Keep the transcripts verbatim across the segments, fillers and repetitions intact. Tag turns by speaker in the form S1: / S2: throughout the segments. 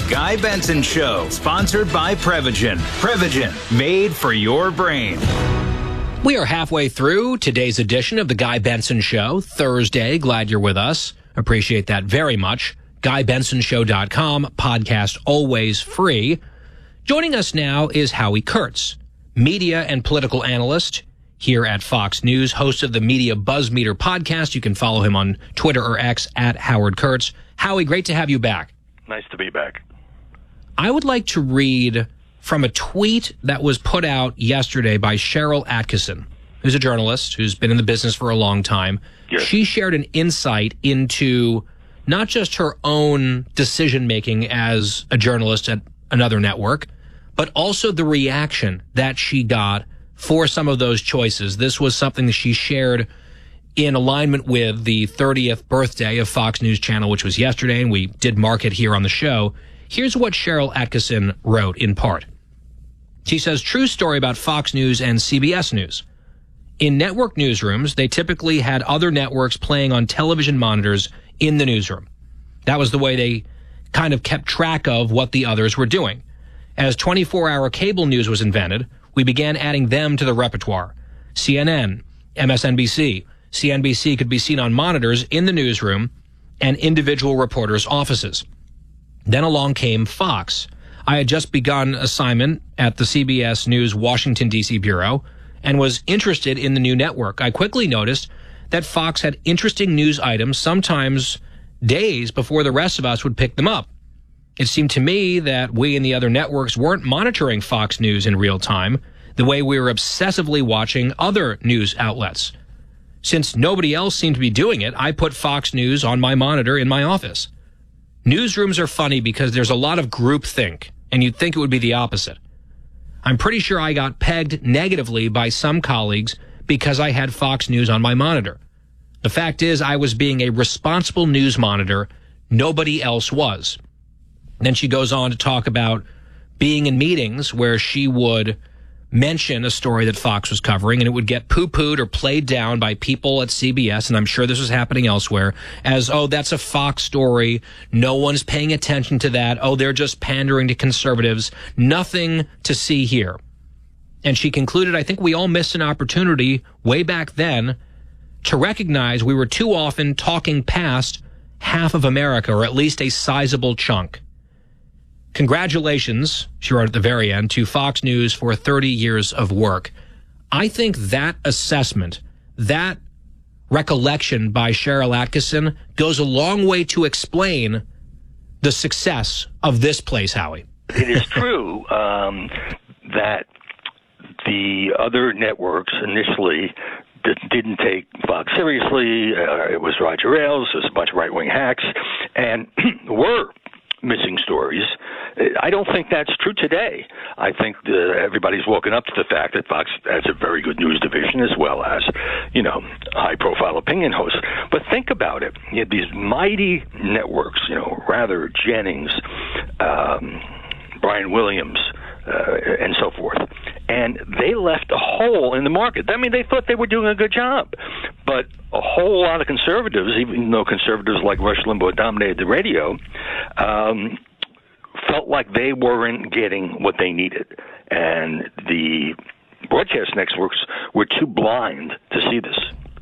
S1: Guy Benson Show, sponsored by Prevagen. Prevagen, made for your brain.
S2: We are halfway through today's edition of the Guy Benson Show, Thursday. Glad you're with us. Appreciate that very much. guy benson show dot com, podcast always free. Joining us now is Howie Kurtz, media and political analyst here at Fox News, host of the Media Buzz Meter podcast. You can follow him on Twitter or X at Howard Kurtz. Howie, great to have you back.
S3: Nice to be back.
S2: I would like to read from a tweet that was put out yesterday by Cheryl Atkinson, who's a journalist who's been in the business for a long time.
S3: Yes.
S2: She shared an insight into not just her own decision-making as a journalist at another network, but also the reaction that she got for some of those choices. This was something that she shared in alignment with the thirtieth birthday of Fox News Channel, which was yesterday, and we did mark it here on the show. Here's what Cheryl Atkinson wrote in part. She says, true story about Fox News and C B S News. In network newsrooms, they typically had other networks playing on television monitors in the newsroom. That was the way they kind of kept track of what the others were doing. As twenty-four hour cable news was invented, we began adding them to the repertoire. C N N, M S N B C, C N B C could be seen on monitors in the newsroom and individual reporters' offices. Then along came Fox. I had just begun assignment at the C B S News Washington, D C bureau and was interested in the new network. I quickly noticed that Fox had interesting news items, sometimes days before the rest of us would pick them up. It seemed to me that we and the other networks weren't monitoring Fox News in real time the way we were obsessively watching other news outlets. Since nobody else seemed to be doing it, I put Fox News on my monitor in my office. Newsrooms are funny because there's a lot of groupthink, and you'd think it would be the opposite. I'm pretty sure I got pegged negatively by some colleagues because I had Fox News on my monitor. The fact is, I was being a responsible news monitor. Nobody else was. Then she goes on to talk about being in meetings where she would mention a story that Fox was covering, and it would get poo-pooed or played down by people at C B S, and I'm sure this was happening elsewhere, as, oh, that's a Fox story. No one's paying attention to that. Oh, they're just pandering to conservatives. Nothing to see here. And she concluded, I think we all missed an opportunity way back then to recognize we were too often talking past half of America, or at least a sizable chunk. Congratulations, she wrote at the very end, to Fox News for thirty years of work. I think that assessment, that recollection by Cheryl Atkinson goes a long way to explain the success of this place, Howie.
S3: It is true um, that the other networks initially didn't take Fox seriously. Uh, it was Roger Ailes, it was a bunch of right-wing hacks, and were missing stories. I don't think that's true today. I think that everybody's woken up to the fact that Fox has a very good news division as well as, you know, high-profile opinion hosts. But think about it. You have these mighty networks, you know, Rather, Jennings, um, Brian Williams, uh, and so forth. And they left a hole in the market. I mean, they thought they were doing a good job. But a whole lot of conservatives, even though conservatives like Rush Limbaugh dominated the radio, um, felt like they weren't getting what they needed. And the broadcast networks were too blind to see this.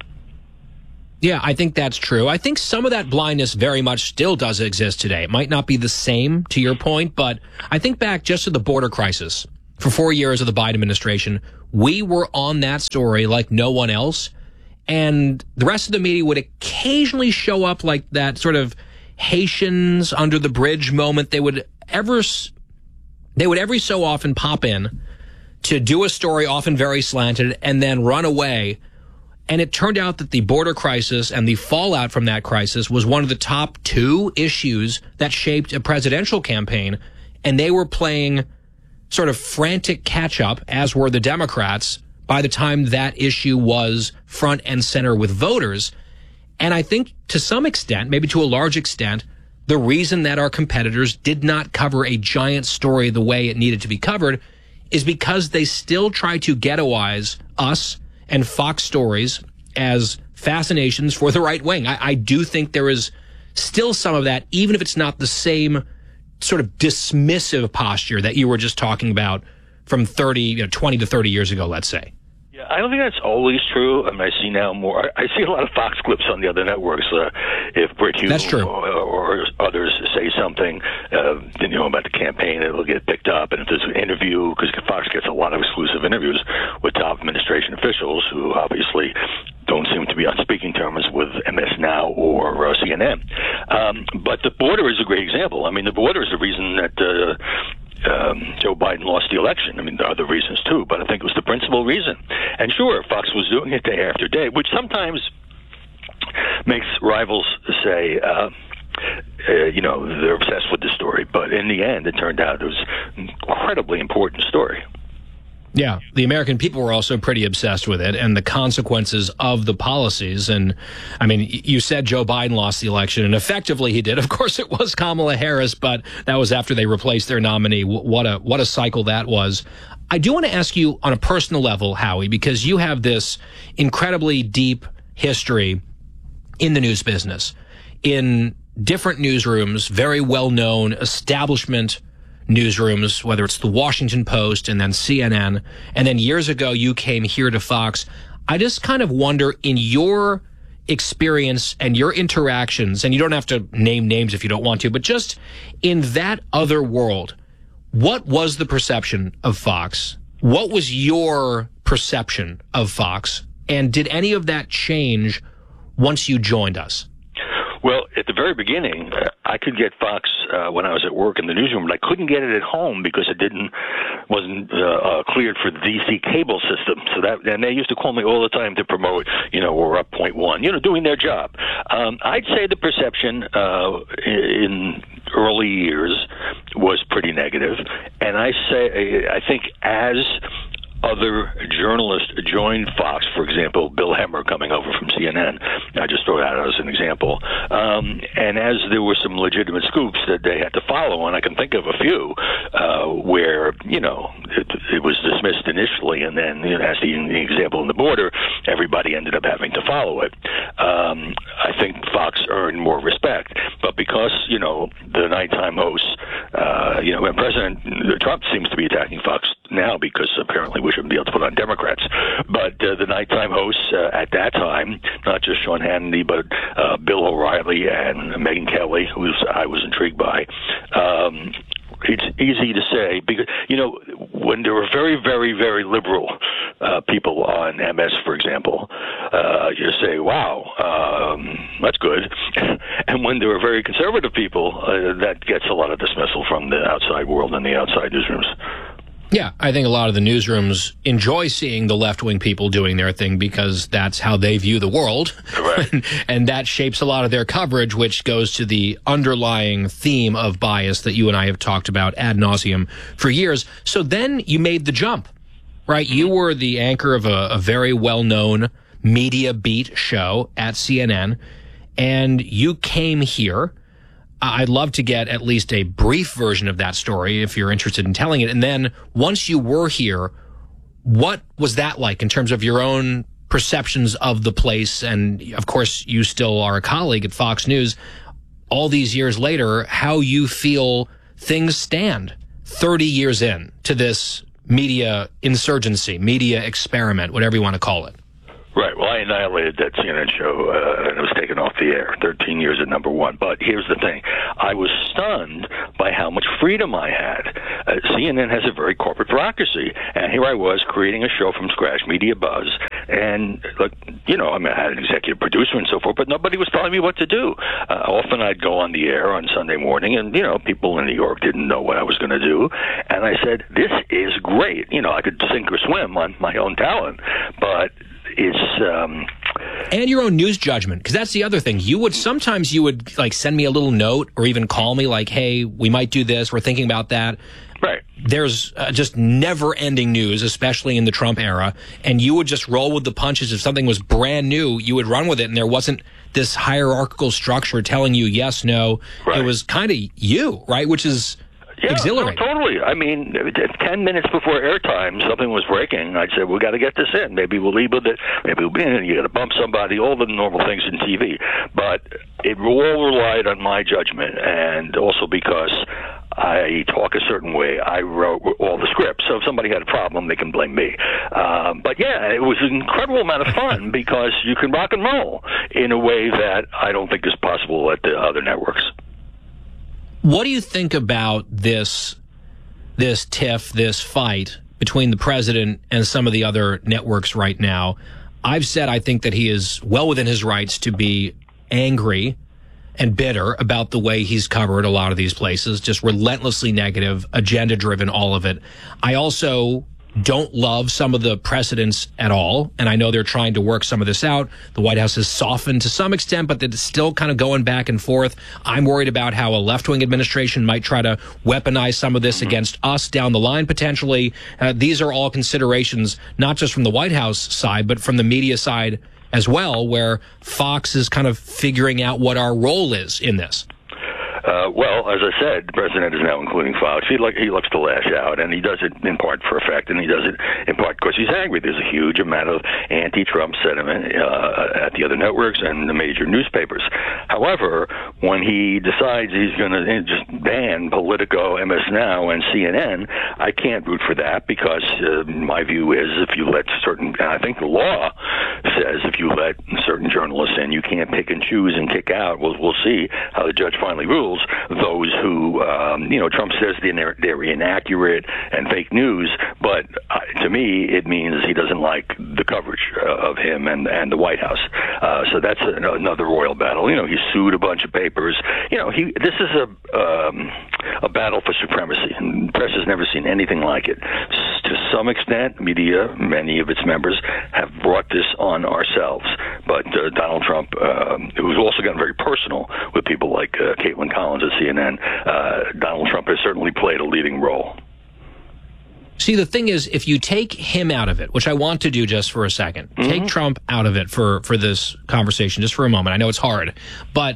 S2: Yeah, I think that's true. I think some of that blindness very much still does exist today. It might not be the same, to your point, but I think back just to the border crisis. For four years of the Biden administration, we were on that story like no one else. And the rest of the media would occasionally show up like that sort of Haitians under the bridge moment. They would ever, they would every so often pop in to do a story, often very slanted, and then run away. And it turned out that the border crisis and the fallout from that crisis was one of the top two issues that shaped a presidential campaign. And they were playing sort of frantic catch-up, as were the Democrats, by the time that issue was front and center with voters. And I think to some extent, maybe to a large extent, the reason that our competitors did not cover a giant story the way it needed to be covered is because they still try to ghettoize us and Fox stories as fascinations for the right wing. I, I do think there is still some of that, even if it's not the same sort of dismissive posture that you were just talking about from thirty, you know, twenty to thirty years ago, let's say.
S3: Yeah, I don't think that's always true. I mean, I see now more. I see a lot of Fox clips on the other networks. Uh, if Brit Hume or, or others say something, uh, you know, about the campaign, it'll get picked up. And if there's an interview, because Fox gets a lot of exclusive interviews with top administration officials who obviously don't seem to be on speaking terms with M S Now or uh, C N N. Um, but the border is a great example. I mean, the border is the reason that uh, um, Joe Biden lost the election. I mean, there are other reasons too, but I think it was the principal reason. And sure, Fox was doing it day after day, which sometimes makes rivals say, uh, uh, you know, they're obsessed with the story. But in the end, it turned out it was an incredibly important story.
S2: Yeah, the American people were also pretty obsessed with it and the consequences of the policies. And, I mean, you said Joe Biden lost the election, and effectively he did. Of course, it was Kamala Harris, but that was after they replaced their nominee. What a what a cycle that was. I do want to ask you on a personal level, Howie, because you have this incredibly deep history in the news business, in different newsrooms, very well-known establishment newsrooms, whether it's the Washington Post and then C N N, and then years ago you came here to Fox. I just kind of wonder, in your experience and your interactions, and you don't have to name names if you don't want to, but just in that other world, what was the perception of Fox? What was your perception of Fox? And did any of that change once you joined us?
S3: Well, at the very beginning, uh, I could get Fox uh, when I was at work in the newsroom, but I couldn't get it at home because it didn't wasn't uh, uh, cleared for the D C cable system. So that, and they used to call me all the time to promote, you know, we're up point one, you know, doing their job. Um, I'd say the perception uh, in early years was pretty negative, and I say I think as other journalists joined Fox, for example, Bill Hemmer coming over from C N N. I just throw that out as an example. Um, and as there were some legitimate scoops that they had to follow, and I can think of a few uh, where, you know, it, it was dismissed initially, and then, you know, as the, the example in the border, everybody ended up having to follow it. Um, I think Fox earned more respect. But because, you know, the nighttime hosts, uh, you know, and President Trump seems to be attacking Fox now because apparently we shouldn't be able to put on Democrats. But uh, the nighttime hosts uh, at that time, not just Sean Hannity, but uh, Bill O'Reilly and Megyn Kelly, who I was intrigued by, um, it's easy to say because, you know, when there were very, very, very liberal uh, people on M S, for example, uh, you say, wow, um, that's good. And when there were very conservative people, uh, that gets a lot of dismissal from the outside world and the outside newsrooms.
S2: Yeah, I think a lot of the newsrooms enjoy seeing the left-wing people doing their thing because that's how they view the world.
S3: Right.
S2: and, and that shapes a lot of their coverage, which goes to the underlying theme of bias that you and I have talked about ad nauseum for years. So then you made the jump, right? You were the anchor of a, a very well-known media beat show at C N N, and you came here. I'd love to get at least a brief version of that story if you're interested in telling it. And then once you were here, what was that like in terms of your own perceptions of the place? And of course, you still are a colleague at Fox News. All these years later, how you feel things stand thirty years in to this media insurgency, media experiment, whatever you want to call it.
S3: Right. Well, I annihilated that C N N show, uh, and it was taken off the air. thirteen years at number one. But here's the thing. I was stunned by how much freedom I had. Uh, C N N has a very corporate bureaucracy, and here I was creating a show from scratch, Media Buzz, and, like, you know, I mean, I had an executive producer and so forth, but nobody was telling me what to do. Uh, often I'd go on the air on Sunday morning, and, you know, people in New York didn't know what I was going to do, and I said, this is great. You know, I could sink or swim on my own talent, but it's um
S2: and your own news judgment, because that's the other thing. You would sometimes you would like send me a little note or even call me like, hey, we might do this, we're thinking about that.
S3: Right.
S2: There's uh, just never ending news, especially in the Trump era, and you would just roll with the punches. If something was brand new, you would run with it, and there wasn't this hierarchical structure telling you yes, no.
S3: Right.
S2: It was kind of you, right, which is
S3: Yeah,
S2: exhilarating.
S3: No, totally. I mean, ten minutes before airtime, something was breaking. I'd say, we got to get this in. Maybe we'll leave with it. Maybe we'll, you got to bump somebody, all the normal things in T V. But it all relied on my judgment, and also because I talk a certain way. I wrote all the scripts, so if somebody had a problem, they can blame me. Uh, but yeah, it was an incredible amount of fun because you can rock and roll in a way that I don't think is possible at the other networks.
S2: What do you think about this this tiff, this fight between the president and some of the other networks right now? I've said I think that he is well within his rights to be angry and bitter about the way he's covered a lot of these places, just relentlessly negative, agenda-driven, all of it. I also don't love some of the precedents at all, and I know they're trying to work some of this out. The White House has softened to some extent, but it's still kind of going back and forth. I'm worried about how a left-wing administration might try to weaponize some of this against us down the line, potentially. Uh, these are all considerations, not just from the White House side, but from the media side as well, where Fox is kind of figuring out what our role is in this.
S3: Uh, well, as I said, the president is now including Fox. He, like, he looks to lash out, and he does it in part for effect, and he does it in part because he's angry. There's a huge amount of anti-Trump sentiment uh, at the other networks and the major newspapers. However, when he decides he's going to just ban Politico, M S Now, and C N N, I can't root for that because uh, my view is if you let certain, and I think the law says if you let certain journalists in, you can't pick and choose and kick out. We'll, we'll see how the judge finally rules. Those who, um, you know, Trump says they're, they're inaccurate and fake news, but uh, to me, it means he doesn't like the coverage uh, of him and, and the White House. Uh, so that's a, another royal battle. You know, he sued a bunch of papers. You know, he this is a um, a battle for supremacy, and the press has never seen anything like it. To some extent, media, many of its members, have brought this on ourselves. But uh, Donald Trump, uh, who's also gotten very personal with people like uh, Caitlin Collins at C N N, uh, Donald Trump has certainly played a leading role.
S2: See, the thing is, if you take him out of it, which I want to do just for a second, mm-hmm. take Trump out of it for, for this conversation just for a moment. I know it's hard, but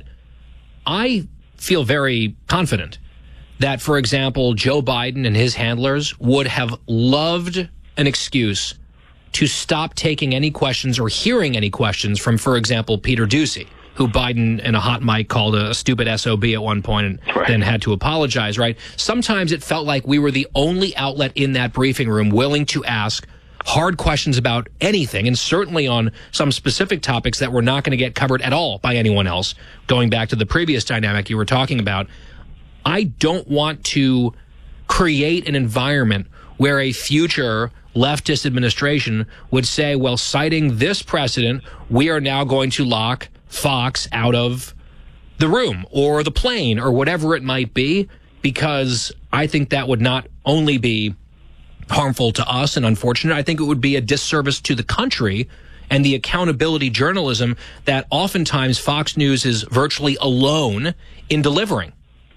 S2: I feel very confident that, for example, Joe Biden and his handlers would have loved an excuse to stop taking any questions or hearing any questions from, for example, Peter Doocy, who Biden in a hot mic called a stupid S O B at one point and right. then had to apologize, right? Sometimes it felt like we were the only outlet in that briefing room willing to ask hard questions about anything, and certainly on some specific topics that were not going to get covered at all by anyone else. Going back to the previous dynamic you were talking about, I don't want to create an environment where a future leftist administration would say, well, citing this precedent, we are now going to lock Fox out of the room or the plane or whatever it might be, because I think that would not only be harmful to us and unfortunate, I think it would be a disservice to the country and the accountability journalism that oftentimes Fox News is virtually alone in delivering.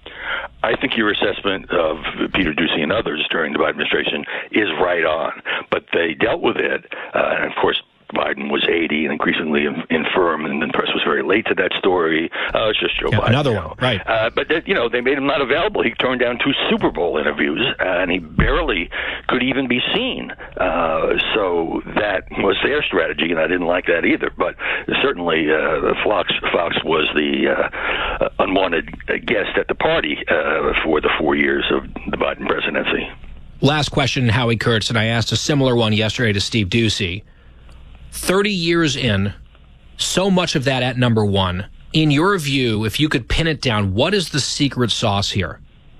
S3: I think your assessment of Peter Doocy and others during the Biden administration is right on, but they dealt with it, uh, and of course, Biden was eighty and increasingly infirm, and the press was very late to that story. Uh, it's just Joe
S2: yeah,
S3: Biden.
S2: Another
S3: you
S2: one,
S3: know.
S2: right.
S3: Uh, but, that, you know, they made him not available. He turned down two Super Bowl interviews, uh, and he barely could even be seen. Uh, so that was their strategy, and I didn't like that either. But certainly uh, Fox, Fox was the uh, unwanted guest at the party uh, for the four years of the Biden presidency.
S2: Last question, Howie Kurtz, and I asked a similar one yesterday to Steve Doocy. thirty years in, so much of that at number one. In your view, if you could pin it down, what is the secret sauce here?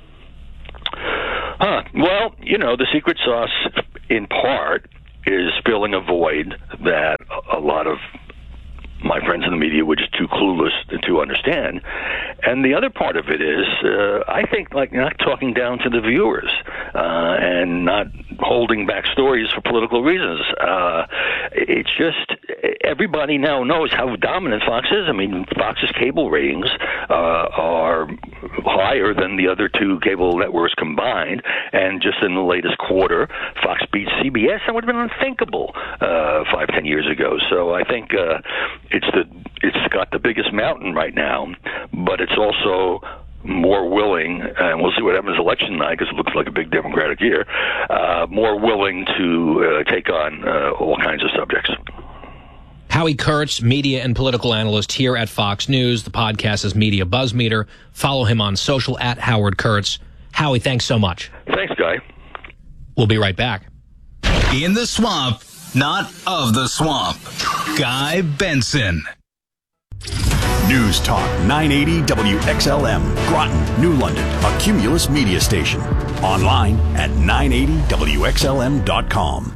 S3: Huh. Well, you know, the secret sauce, in part, is filling a void that a lot of my friends in the media were just too clueless to understand. And the other part of it is, uh, I think, like, not talking down to the viewers uh, and not holding back stories for political reasons. Uh, it's just everybody now knows how dominant Fox is. I mean, Fox's cable ratings uh, are higher than the other two cable networks combined. And just in the latest quarter, Fox beat C B S. That would have been unthinkable uh, five, ten years ago. So I think uh, it's the it's got the biggest mountain right now, but it's also more willing, and we'll see what happens election night because it looks like a big Democratic year, uh, more willing to uh, take on uh, all kinds of subjects.
S2: Howie Kurtz, media and political analyst here at Fox News. The podcast is Media Buzz Meter. Follow him on social at Howard Kurtz. Howie, thanks so much.
S3: Thanks, Guy.
S2: We'll be right back.
S1: In the swamp, not of the swamp. Guy Benson.
S4: News Talk nine eighty W X L M, Groton, New London, a Cumulus media station. Online at nine eighty W X L M dot com.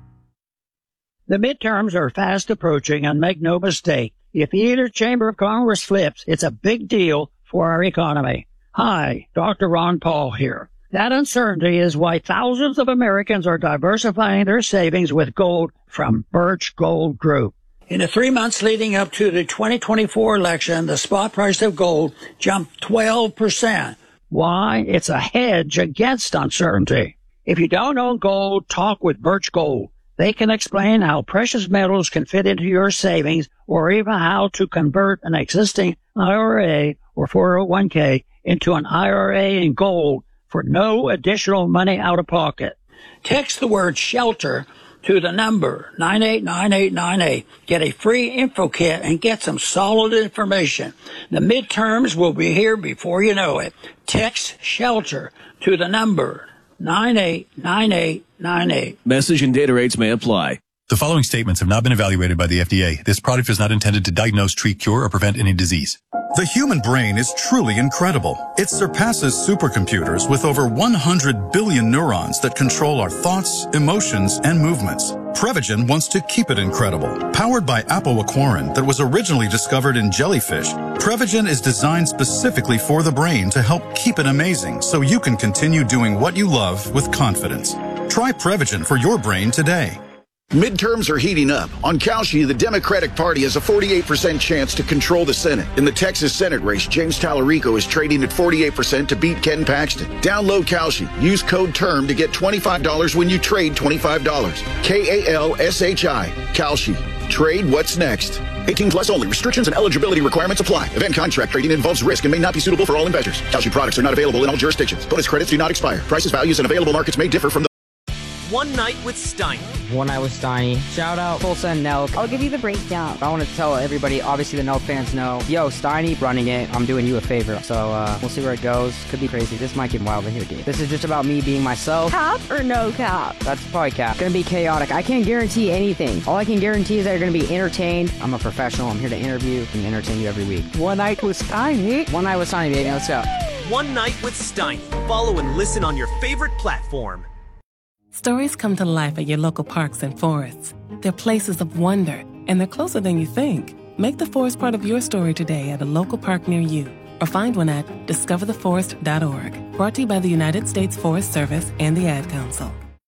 S5: The midterms are fast approaching, and make no mistake, if either chamber of Congress flips, it's a big deal for our economy. Hi, Doctor Ron Paul here. That uncertainty is why thousands of Americans are diversifying their savings with gold from Birch Gold Group. In the three months leading up to the twenty twenty-four election, the spot price of gold jumped twelve percent. Why? It's a hedge against uncertainty. If you don't own gold, talk with Birch Gold. They can explain how precious metals can fit into your savings, or even how to convert an existing I R A or four oh one k into an I R A in gold for no additional money out of pocket. Text the word SHELTER to the number nine eight nine eight nine eight. Get a free info kit and get some solid information. The midterms will be here before you know it. Text SHELTER to the number nine eight nine eight nine eight.
S6: Message and data rates may apply.
S7: The following statements have not been evaluated by the F D A. This product is not intended to diagnose, treat, cure, or prevent any disease.
S8: The human brain is truly incredible. It surpasses supercomputers with over one hundred billion neurons that control our thoughts, emotions, and movements. Prevagen wants to keep it incredible. Powered by apoaquarin that was originally discovered in jellyfish, Prevagen is designed specifically for the brain to help keep it amazing so you can continue doing what you love with confidence. Try Prevagen for your brain today.
S9: Midterms are heating up. On Kalshi, the Democratic Party has a forty-eight percent chance to control the Senate. In the Texas Senate race, James Tallarico is trading at forty-eight percent to beat Ken Paxton. Download Kalshi. Use code TERM to get twenty-five dollars when you trade twenty-five dollars. K A L S H I. Kalshi. Trade what's next. eighteen plus only. Restrictions and eligibility requirements apply. Event contract trading involves risk and may not be suitable for all investors. Kalshi products are not available in all jurisdictions. Bonus credits do not expire. Prices, values, and available markets may differ from the
S10: One Night with Steiny.
S11: One Night with Steiny. Shout out Tulsa and Nelk.
S12: I'll give you the breakdown.
S11: I want to tell everybody, obviously the Nelk fans know, yo, Steiny running it. I'm doing you a favor. So uh, we'll see where it goes. Could be crazy. This might get wild in here, dude. This is just about me being myself.
S12: Cap or no cap?
S11: That's probably cap. Gonna be chaotic. I can't guarantee anything. All I can guarantee is that you're gonna be entertained. I'm a professional. I'm here to interview and entertain you every week.
S12: One Night with Steiny.
S11: One Night with Steiny, baby. Let's go.
S10: One Night with Steiny. Follow and listen on your favorite platform.
S13: Stories come to life at your local parks and forests. They're places of wonder, and they're closer than you think. Make the forest part of your story today at a local park near you, or find one at discover the forest dot org. Brought to you by the United States Forest Service and the Ad Council.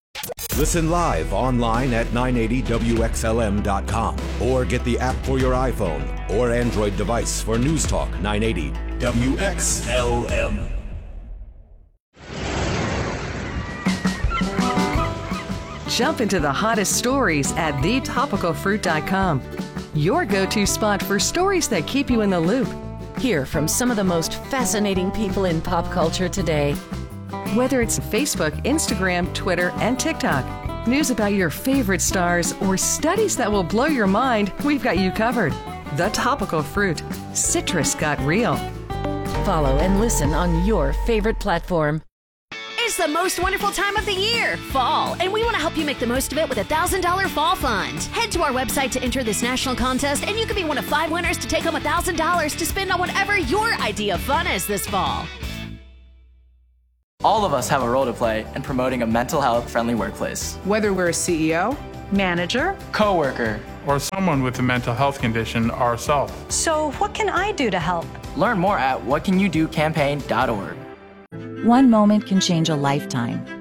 S14: Listen live online at nine eighty W X L M dot com, or get the app for your iPhone or Android device for News Talk nine eighty W X L M.
S15: Jump into the hottest stories at the topical fruit dot com. Your go-to spot for stories that keep you in the loop.
S16: Hear from some of the most fascinating people in pop culture today.
S15: Whether it's Facebook, Instagram, Twitter, and TikTok, news about your favorite stars, or studies that will blow your mind, we've got you covered. The Topical Fruit. Citrus got real.
S16: Follow and listen on your favorite platform.
S17: It's the most wonderful time of the year, fall, and we want to help you make the most of it with a one thousand dollars Fall Fund. Head to our website to enter this national contest, and you could be one of five winners to take home one thousand dollars to spend on whatever your idea of fun is this fall.
S18: All of us have a role to play in promoting a mental health friendly workplace.
S19: Whether we're a C E O,
S20: manager,
S18: coworker,
S21: or someone with a mental health condition ourselves.
S20: So what can I do to help?
S18: Learn more at what can you do campaign dot org.
S22: One moment can change a lifetime.